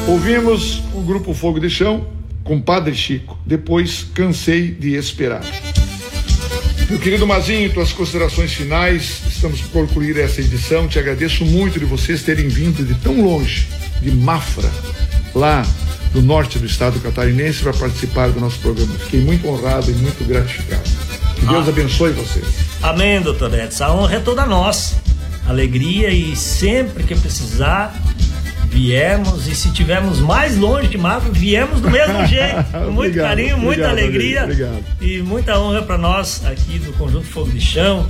Ouvimos o grupo Fogo de Chão com Padre Chico. Depois, Cansei de Esperar. Meu querido Mazinho, tuas considerações finais. Estamos por concluir essa edição. Te agradeço muito de vocês terem vindo de tão longe, de Mafra, lá do norte do estado catarinense, para participar do nosso programa. Fiquei muito honrado e muito gratificado. Que Deus abençoe vocês. Amém, doutor Edson. A honra é toda nossa. Alegria, e sempre que precisar, viemos, e se tivermos mais longe de Mafra, viemos do mesmo jeito, com muito carinho, muita alegria, e muita honra para nós aqui do Conjunto Fogo de Chão.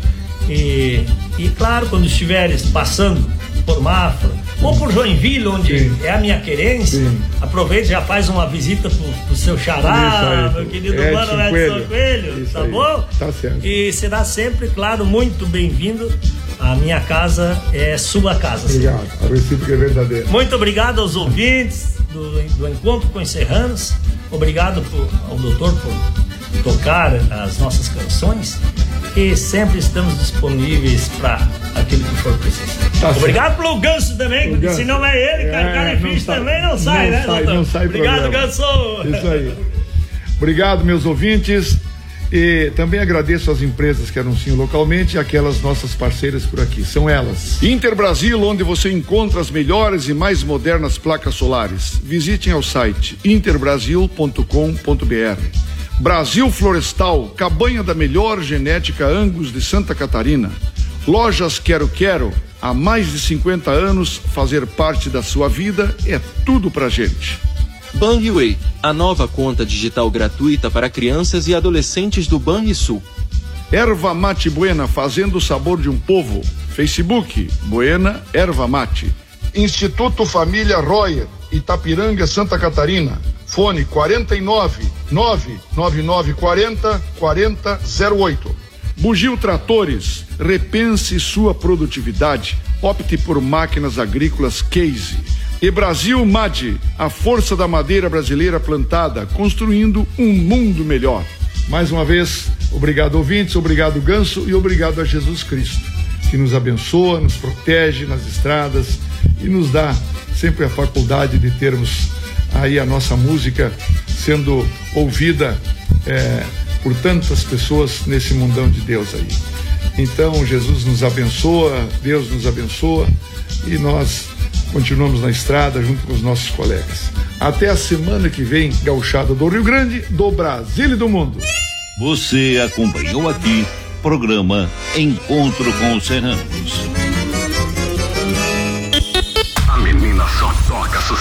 E claro, quando estiveres passando por Mafra ou por Joinville, onde é a minha querência, aproveite e já faz uma visita pro seu xará, meu querido mano Edson Coelho, tá bom? Tá certo. E será sempre, claro, muito bem-vindo. A minha casa é sua casa. Obrigado, a recíproca é verdadeira. Muito obrigado aos ouvintes do Encontro com os Serranos. Obrigado ao doutor por tocar as nossas canções. E sempre estamos disponíveis para aquilo que for preciso. Tá obrigado certo. Pelo Ganso também, porque se não é ele, cara e ficha também não sai, né, doutor? Não sai. Obrigado, Ganso. Isso aí. Obrigado, meus ouvintes. E também agradeço às empresas que anunciam localmente e aquelas nossas parceiras por aqui. São elas: Interbrasil, onde você encontra as melhores e mais modernas placas solares. Visitem ao site interbrasil.com.br. Brasil Florestal, cabanha da melhor genética Angus de Santa Catarina. Lojas Quero, há mais de 50 anos, fazer parte da sua vida é tudo pra gente. Banriway, a nova conta digital gratuita para crianças e adolescentes do Banrisul. Erva Mate Buena, fazendo o sabor de um povo. Facebook, Buena Erva Mate. Instituto Família Royer, Itapiranga, Santa Catarina. Fone 49 99940 4008. Bugio Tratores, repense sua produtividade. Opte por máquinas agrícolas Case. E Brasil MAD, a força da madeira brasileira plantada, construindo um mundo melhor. Mais uma vez, obrigado ouvintes, obrigado Ganso e obrigado a Jesus Cristo, que nos abençoa, nos protege nas estradas e nos dá sempre a faculdade de termos aí a nossa música sendo ouvida por tantas pessoas nesse mundão de Deus aí. Então Jesus nos abençoa, Deus nos abençoa, e nós continuamos na estrada junto com os nossos colegas. Até a semana que vem, gauchada do Rio Grande, do Brasil e do mundo. Você acompanhou aqui programa Encontro com os Serranos. A menina só toca sucesso.